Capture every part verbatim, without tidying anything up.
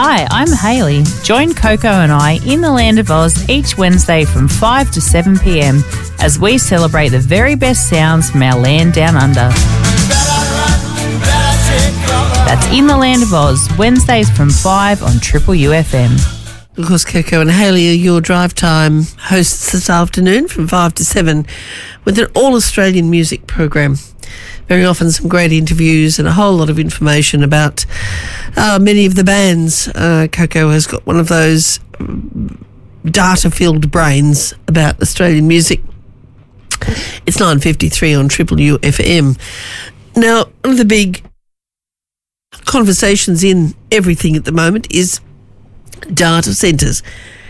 Hi, I'm Hayley. Join Coco and I in the Land of Oz each Wednesday from five to seven p m as we celebrate the very best sounds from our land down under. That's In the Land of Oz, Wednesdays from five on Triple U F M. Of course, Coco and Hayley are your drive time hosts this afternoon from five to seven with an all-Australian music program. Very often some great interviews and a whole lot of information about uh, many of the bands. Uh, Coco has got one of those data-filled brains about Australian music. It's nine fifty-three on Triple U F M. Now, one of the big conversations in everything at the moment is data centres.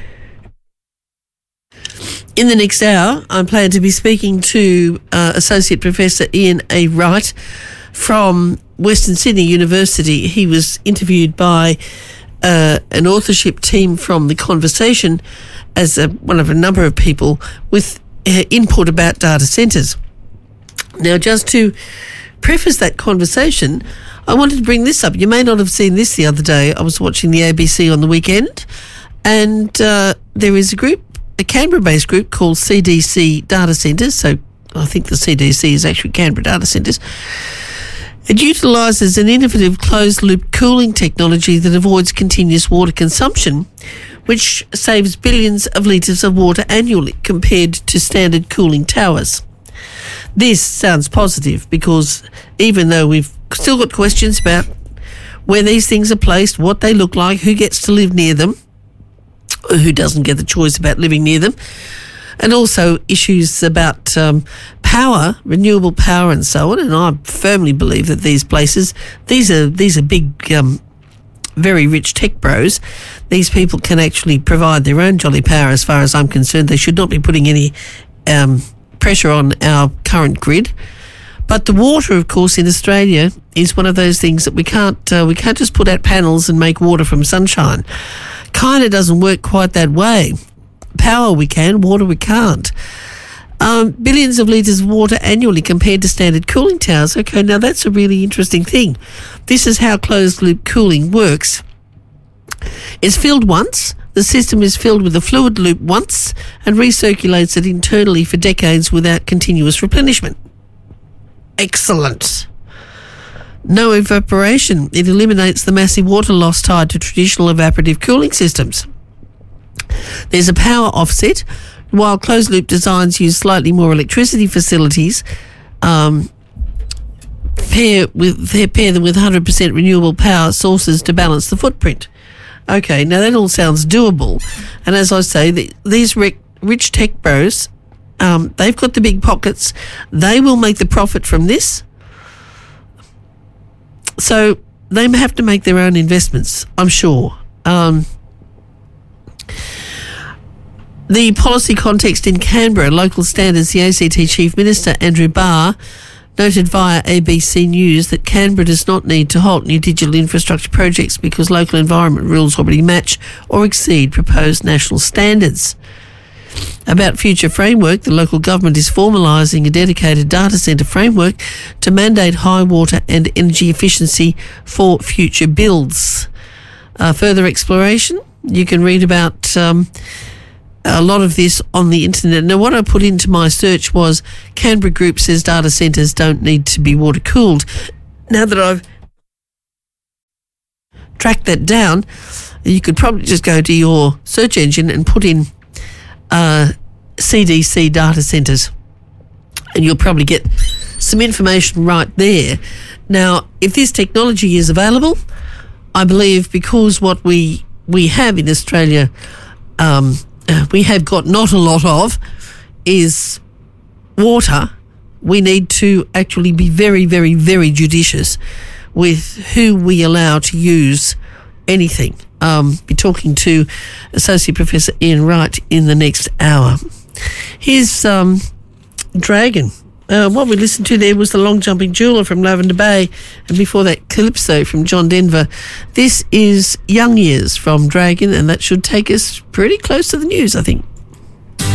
In the next hour, I'm planning to be speaking to uh, Associate Professor Ian A. Wright from Western Sydney University. He was interviewed by uh, an authorship team from The Conversation as a, one of a number of people with uh, input about data centres. Now, just to preface that conversation, I wanted to bring this up. You may not have seen this the other day. I was watching the A B C on the weekend, and uh, there is a group, a Canberra-based group called C D C Data Centres. So I think the C D C is actually Canberra Data Centres. It utilises an innovative closed-loop cooling technology that avoids continuous water consumption, which saves billions of litres of water annually compared to standard cooling towers. This sounds positive because even though we've still got questions about where these things are placed, what they look like, who gets to live near them, or who doesn't get the choice about living near them, and also issues about um, power, renewable power and so on. And I firmly believe that these places, these are these are big, um, very rich tech bros. These people can actually provide their own jolly power as far as I'm concerned. They should not be putting any um, pressure on our current grid. But the water, of course, in Australia is one of those things that we can't uh, we can't just put out panels and make water from sunshine. Kind of doesn't work quite that way. Power we can, water we can't. Um, billions of litres of water annually compared to standard cooling towers. Okay, now that's a really interesting thing. This is how closed-loop cooling works. It's filled once. The system is filled with a fluid loop once and recirculates it internally for decades without continuous replenishment. Excellent. No evaporation. It eliminates the massive water loss tied to traditional evaporative cooling systems. There's a power offset. While closed-loop designs use slightly more electricity facilities, um, pair, with, pair them with one hundred percent renewable power sources to balance the footprint. Okay, now that all sounds doable. And as I say, the, these rich, rich tech bros, um, they've got the big pockets. They will make the profit from this. So they have to make their own investments, I'm sure. Um, the policy context in Canberra, local standards, the A C T Chief Minister, Andrew Barr, noted via A B C News that Canberra does not need to halt new digital infrastructure projects because local environment rules already match or exceed proposed national standards. About future framework, the local government is formalising a dedicated data centre framework to mandate high water and energy efficiency for future builds. Uh, further exploration, you can read about um, a lot of this on the internet. Now, what I put into my search was Canberra Group says data centres don't need to be water cooled. Now that I've tracked that down, you could probably just go to your search engine and put in uh, C D C data centres, and you'll probably get some information right there. Now, if this technology is available, I believe because what we we have in Australia, um, we have got not a lot of, is water. We need to actually be very, very, very judicious with who we allow to use anything. Um, be talking to Associate Professor Ian Wright in the next hour. Here's um, Dragon. Uh, what we listened to there was The Long Jumping Jeweller from Lavender Bay, and before that, Calypso from John Denver. This is Young Years from Dragon, and that should take us pretty close to the news, I think.